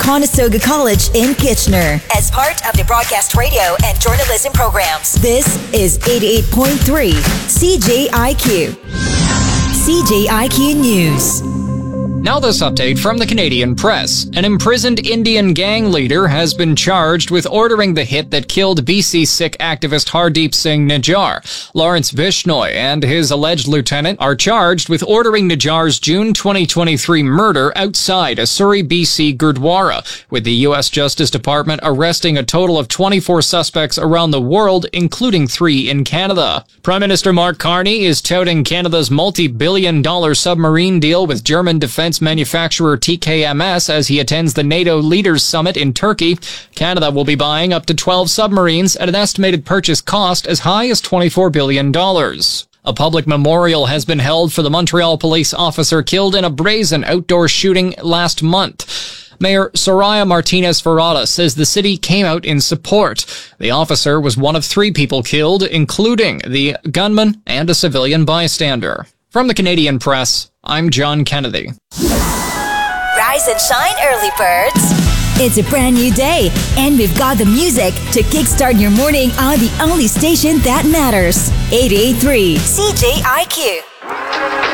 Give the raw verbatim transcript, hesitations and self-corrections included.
Conestoga College in Kitchener. As part of the broadcast radio and journalism programs, this is eighty-eight point three C J I Q. C J I Q News. Now this update from the Canadian Press. An imprisoned Indian gang leader has been charged with ordering the hit that killed B C Sikh activist Hardeep Singh Nijjar. Lawrence Bishnoi and his alleged lieutenant are charged with ordering Nijjar's June twenty twenty-three murder outside a Surrey, B C Gurdwara, with the U S Justice Department arresting a total of twenty-four suspects around the world, including three in Canada. Prime Minister Mark Carney is touting Canada's multi-billion dollar submarine deal with German defense manufacturer T K M S as he attends the NATO Leaders Summit in Turkey. Canada will be buying up to twelve submarines at an estimated purchase cost as high as twenty-four billion dollars. A public memorial has been held for the Montreal police officer killed in a brazen outdoor shooting last month. Mayor Soraya Martinez-Ferrada says the city came out in support. The officer was one of three people killed, including the gunman and a civilian bystander. From the Canadian Press, I'm John Kennedy. Rise and shine, early birds. It's a brand new day, and we've got the music to kickstart your morning on the only station that matters. eighty-eight point three C J I Q.